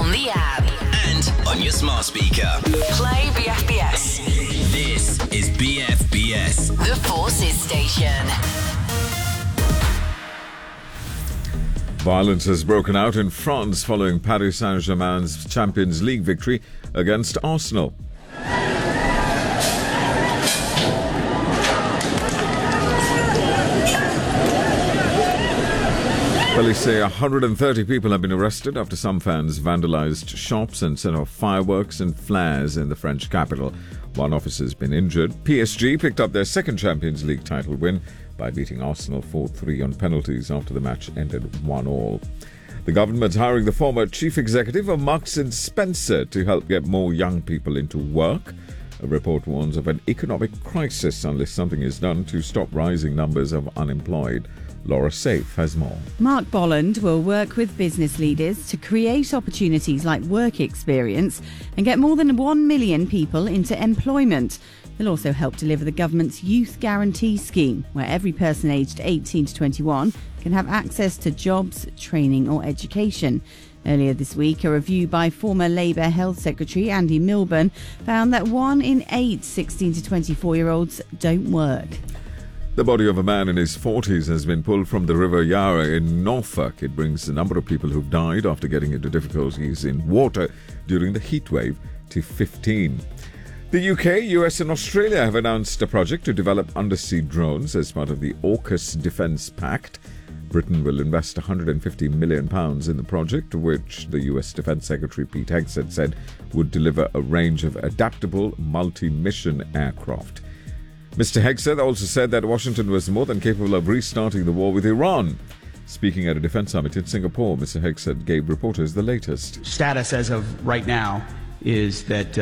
on the app and on your smart speaker. Play BFBS. This is BFBS, The Forces Station. Violence has broken out in France following Paris Saint-Germain's Champions League victory against Arsenal. Police say 130 people have been arrested after some fans vandalized shops and set off fireworks and flares in the French capital. One officer has been injured. PSG picked up their second Champions League title win by beating Arsenal 4-3 on penalties after the match ended 1-1. The government's hiring the former chief executive of Marks & Spencer to help get more young people into work. A report warns of an economic crisis unless something is done to stop rising numbers of unemployed. Laura Safe has more. Mark Bolland will work with business leaders to create opportunities like work experience and get more than 1 million people into employment. He'll also help deliver the government's Youth Guarantee Scheme, where every person aged 18 to 21 can have access to jobs, training or education. Earlier this week, a review by former Labour Health Secretary Andy Milburn found that 1 in 8 16 to 24-year-olds don't work. The body of a man in his 40s has been pulled from the River Yarra in Norfolk. It brings the number of people who've died after getting into difficulties in water during the heatwave to 15. The UK, US and Australia have announced a project to develop undersea drones as part of the AUKUS Defence Pact. Britain will invest £150 million in the project, which the US Defence Secretary Pete Hegseth said would deliver a range of adaptable multi-mission aircraft. Mr. Hegseth also said that Washington was more than capable of restarting the war with Iran. Speaking at a defence summit in Singapore, Mr. Hegseth gave reporters the latest. Status as of right now is that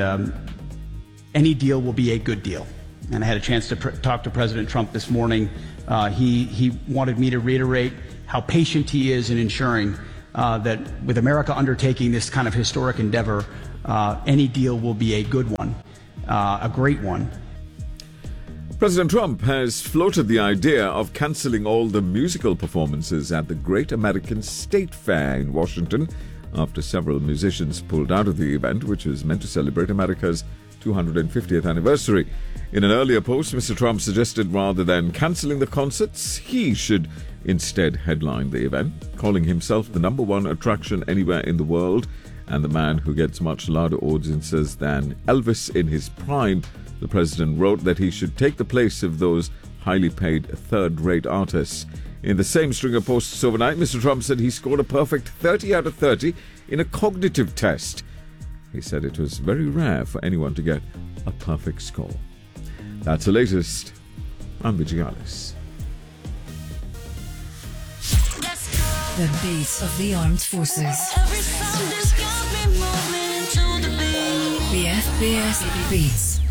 any deal will be a good deal. And I had a chance to talk to President Trump this morning. He wanted me to reiterate how patient he is in ensuring that with America undertaking this kind of historic endeavor, any deal will be a good one, a great one. President Trump has floated the idea of cancelling all the musical performances at the Great American State Fair in Washington after several musicians pulled out of the event, which was meant to celebrate America's 250th anniversary. In an earlier post, Mr. Trump suggested rather than cancelling the concerts, he should instead headline the event, calling himself the number one attraction anywhere in the world and the man who gets much louder audiences than Elvis in his prime. The president wrote that he should take the place of those highly paid third-rate artists. In the same string of posts overnight, Mr. Trump said he scored a perfect 30 out of 30 in a cognitive test. He said it was very rare for anyone to get a perfect score. That's the latest. I'm Vijay Alice. The beat of the armed forces. BFBS Beats.